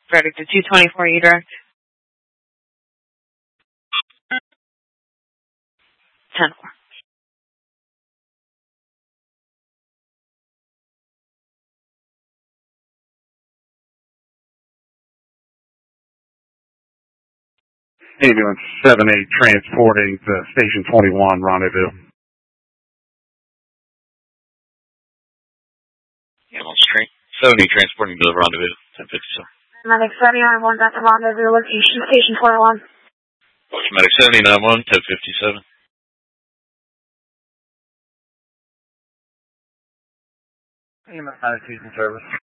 Verdict to 224 E-Direct. 10-4. Ambulance 7-8 transporting to Station 21 Rendezvous. Ambulance train 70 transporting to the Rendezvous, 1057. Medic 79-1, that's Rendezvous, location Station 21. Medic 79-1, 1057. EMS 9 season service.